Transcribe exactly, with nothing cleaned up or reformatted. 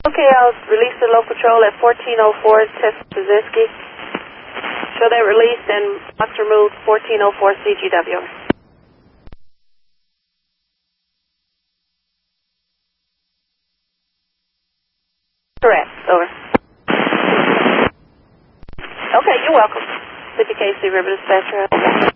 Okay, I'll release the local patrol at fourteen oh four, Test Brzezinski. Show that released and box removed, fourteen oh four C G W. Correct, over. Okay, you're welcome. fifty K C River Dispatcher.